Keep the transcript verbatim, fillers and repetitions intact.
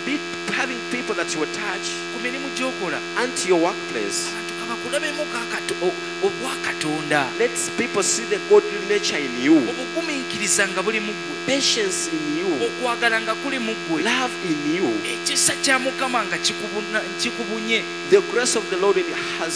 be having people that you attach ku mirimu gy'okola unto your workplace. abantu kabakulabemu obwakatonda, Let people see the godly nature in you, obugumiikiriza nga buli mu ggwe, patience in you, okwagala nga kuli mu ggwe, love in you, ekisa kya Mukama nga kikubuna- kikubunye. the grace of the Lord in has